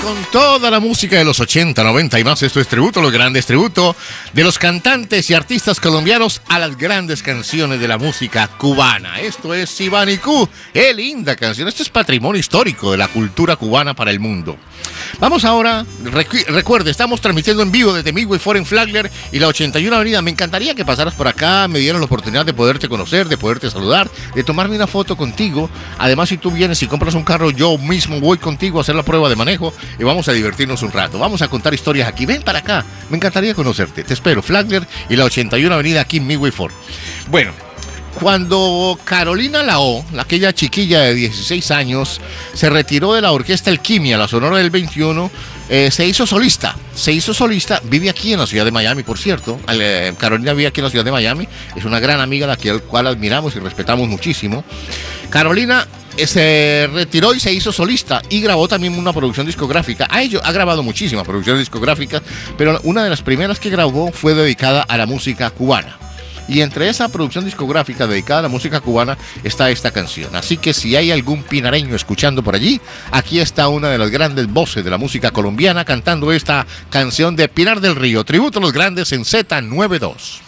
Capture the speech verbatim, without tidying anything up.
con toda la música de los ochenta, noventa y más. Esto es tributo, los grandes tributo de los cantantes y artistas colombianos a las grandes canciones de la música cubana. Esto es Sibanicú, qué linda canción. Esto es patrimonio histórico de la cultura cubana para el mundo. Vamos ahora, recu- recuerde, estamos transmitiendo en vivo desde Midway Foreign Flagler y la ochenta y uno Avenida. Me encantaría que pasaras por acá, me dieras la oportunidad de poderte conocer, de poderte saludar, de tomarme una foto contigo. Además, si tú vienes y compras un carro, yo mismo voy contigo a hacer la prueba de manejo y vamos a divertirnos un rato. Vamos a contar historias aquí. Ven para acá, me encantaría conocerte. Te espero, Flagler y la ochenta y uno Avenida aquí en Midway Foreign. Bueno, cuando Carolina Lao, aquella chiquilla de dieciséis años, se retiró de la orquesta Alquimia, la Sonora del veintiuno, eh, se hizo solista. Se hizo solista, vive aquí en la ciudad de Miami, por cierto. Eh, Carolina vive aquí en la ciudad de Miami. Es una gran amiga, la que, cual admiramos y respetamos muchísimo. Carolina eh, se retiró y se hizo solista y grabó también una producción discográfica. Ha, hecho, ha grabado muchísimas producciones discográficas, pero una de las primeras que grabó fue dedicada a la música cubana. Y entre esa producción discográfica dedicada a la música cubana está esta canción. Así que si hay algún pinareño escuchando por allí, aquí está una de las grandes voces de la música colombiana cantando esta canción de Pinar del Río. Tributo a los grandes en Z noventa y dos.